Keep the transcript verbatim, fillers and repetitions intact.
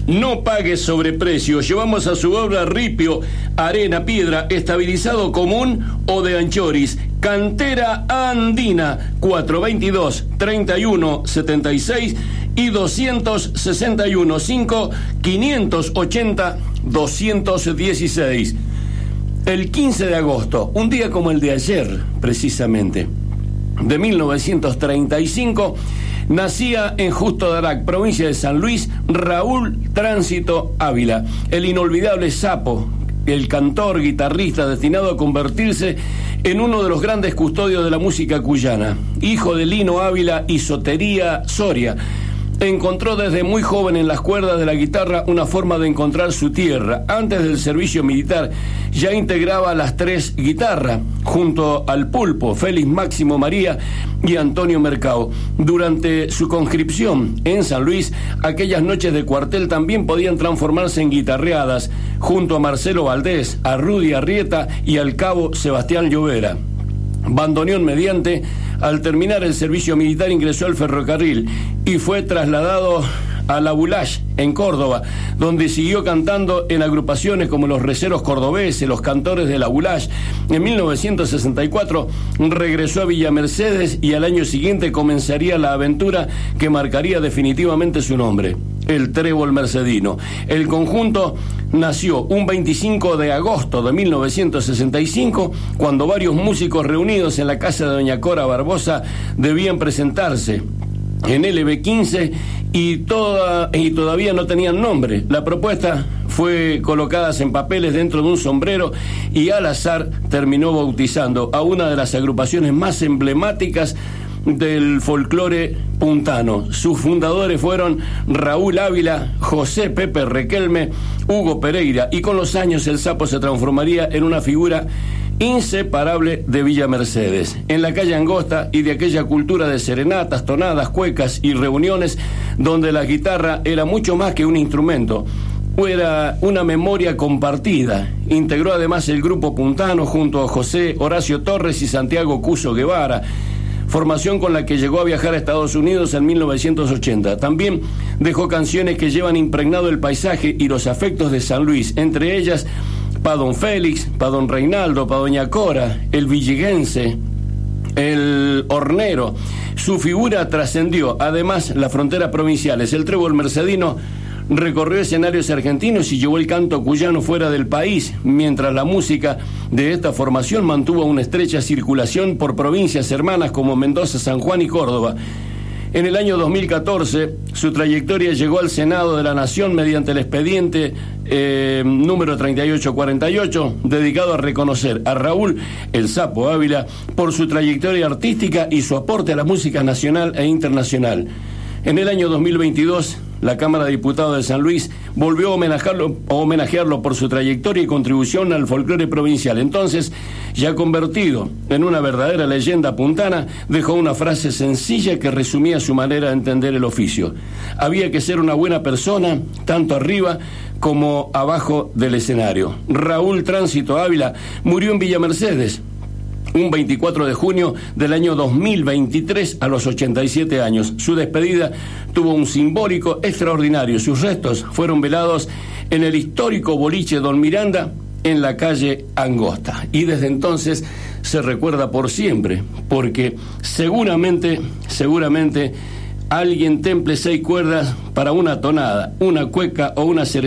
No pague sobreprecio. Llevamos a su obra ripio, arena, piedra, estabilizado común o de anchoris. Cantera andina, cuatro veintidós, treinta y uno, setenta y seis y doscientos sesenta y uno, cinco, quinientos ochenta, doscientos dieciséis. El quince de agosto, un día como el de ayer, precisamente, de mil novecientos treinta y cinco, nacía en Justo de Arac, provincia de San Luis, Raúl Tránsito Ávila, el inolvidable Sapo, el cantor, guitarrista destinado a convertirse en uno de los grandes custodios de la música cuyana. Hijo de Lino Ávila y Sotería Soria, encontró desde muy joven en las cuerdas de la guitarra una forma de encontrar su tierra. Antes del servicio militar ya integraba las tres guitarras junto al Pulpo, Félix Máximo María y Antonio Mercado. Durante su conscripción en San Luis, aquellas noches de cuartel también podían transformarse en guitarreadas junto a Marcelo Valdés, a Rudy Arrieta y al cabo Sebastián Llovera. Bandoneón mediante, al terminar el servicio militar ingresó al ferrocarril y fue trasladado a La Boulaye, en Córdoba, donde siguió cantando en agrupaciones como los Receros Cordobeses, los Cantores de La Boulaye. En mil novecientos sesenta y cuatro regresó a Villa Mercedes y al año siguiente comenzaría la aventura que marcaría definitivamente su nombre, el Trébol Mercedino. El conjunto nació un veinticinco de agosto de mil novecientos sesenta y cinco, cuando varios músicos reunidos en la casa de doña Cora Barbosa debían presentarse en L B quince y, toda, y todavía no tenían nombre. La propuesta fue colocada en papeles dentro de un sombrero y al azar terminó bautizando a una de las agrupaciones más emblemáticas del folclore puntano. Sus fundadores fueron Raúl Ávila, José Pepe Requelme, Hugo Pereira, y con los años el Sapo se transformaría en una figura inseparable de Villa Mercedes, en la calle Angosta, y de aquella cultura de serenatas, tonadas, cuecas y reuniones donde la guitarra era mucho más que un instrumento, era una memoria compartida. Integró además el grupo puntano junto a José Horacio Torres y Santiago Cuso Guevara, formación con la que llegó a viajar a Estados Unidos en mil novecientos ochenta. También dejó canciones que llevan impregnado el paisaje y los afectos de San Luis, entre ellas Pa' don Félix, Pa' don Reinaldo, Pa' doña Cora, el villeguense, el hornero. Su figura trascendió además las fronteras provinciales. El Trébol Mercedino recorrió escenarios argentinos y llevó el canto cuyano fuera del país, mientras la música de esta formación mantuvo una estrecha circulación por provincias hermanas como Mendoza, San Juan y Córdoba. En el año dos mil catorce, su trayectoria llegó al Senado de la Nación mediante el expediente eh, número treinta y ocho cuarenta y ocho, dedicado a reconocer a Raúl el Sapo Ávila por su trayectoria artística y su aporte a la música nacional e internacional. En el año dos mil veintidós, la Cámara de Diputados de San Luis volvió a homenajearlo, a homenajearlo por su trayectoria y contribución al folclore provincial. Entonces, ya convertido en una verdadera leyenda puntana, dejó una frase sencilla que resumía su manera de entender el oficio. Había que ser una buena persona, tanto arriba como abajo del escenario. Raúl Tránsito Ávila murió en Villa Mercedes un veinticuatro de junio del año dos mil veintitrés a los ochenta y siete años. Su despedida tuvo un simbólico extraordinario. Sus restos fueron velados en el histórico boliche Don Miranda en la calle Angosta. Y desde entonces se recuerda por siempre, porque seguramente, seguramente alguien temple seis cuerdas para una tonada, una cueca o una serenata